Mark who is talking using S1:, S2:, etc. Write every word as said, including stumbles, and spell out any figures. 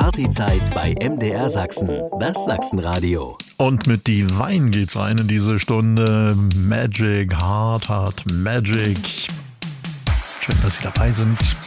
S1: Partyzeit bei M D R Sachsen, das Sachsenradio.
S2: Und mit die Wein geht's rein in diese Stunde. Magic, Hard, Hard, Magic. Schön, dass Sie dabei sind.